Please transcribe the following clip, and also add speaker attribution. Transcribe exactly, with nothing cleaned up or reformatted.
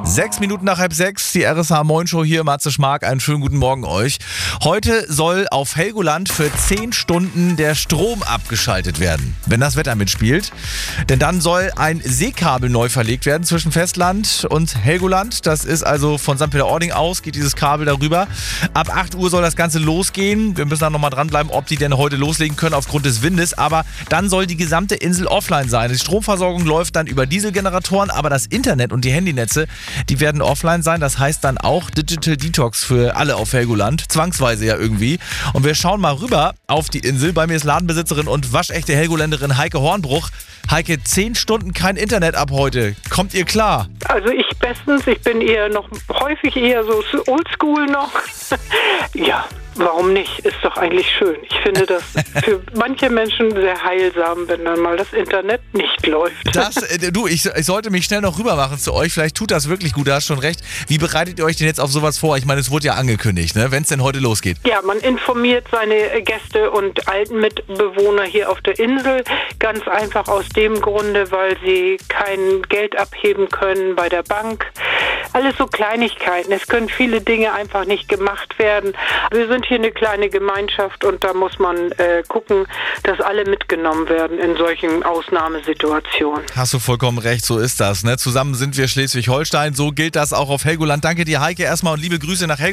Speaker 1: Sechs Minuten nach halb sechs, die R S H Moin Show hier, Matze Schmark, einen schönen guten Morgen euch. Heute soll auf Helgoland für zehn Stunden der Strom abgeschaltet werden, wenn das Wetter mitspielt. Denn dann soll ein Seekabel neu verlegt werden zwischen Festland und Helgoland. Das ist also von Sankt Peter-Ording aus, geht dieses Kabel darüber. Ab acht Uhr soll das Ganze losgehen. Wir müssen dann nochmal dranbleiben, ob die denn heute loslegen können aufgrund des Windes. Aber dann soll die gesamte Insel offline sein. Die Stromversorgung läuft dann über Dieselgeneratoren, aber das Internet und die Handynetze, die werden offline sein. Das heißt dann auch Digital Detox für alle auf Helgoland. Zwangsweise ja irgendwie. Und wir schauen mal rüber auf die Insel. Bei mir ist Ladenbesitzerin und waschechte Helgoländerin Heike Hornbruch. Heike, zehn Stunden kein Internet ab heute. Kommt ihr klar?
Speaker 2: Also ich bestens. Ich bin eher noch häufig eher so oldschool noch. Ja, warum nicht? Ist doch eigentlich schön. Ich finde das für manche Menschen sehr heilsam, wenn dann mal das Internet nicht läuft.
Speaker 1: Das, äh, du, ich, ich sollte mich schnell noch rüber machen zu euch. Vielleicht tut das wirklich gut, du hast schon recht. Wie bereitet ihr euch denn jetzt auf sowas vor? Ich meine, es wurde ja angekündigt, ne? Wenn es denn heute losgeht.
Speaker 2: Ja, man informiert seine Gäste und alten Mitbewohner hier auf der Insel. Ganz einfach aus dem Grunde, weil sie kein Geld abheben können bei der Bank. Alles so Kleinigkeiten. Es können viele Dinge einfach nicht gemacht werden. Wir sind hier eine kleine Gemeinschaft und da muss man äh, gucken, dass alle mitgenommen werden in solchen Ausnahmesituationen.
Speaker 1: Hast du vollkommen recht, so ist das, ne? Zusammen sind wir Schleswig-Holstein, so gilt das auch auf Helgoland. Danke dir, Heike, erstmal und liebe Grüße nach Helgoland.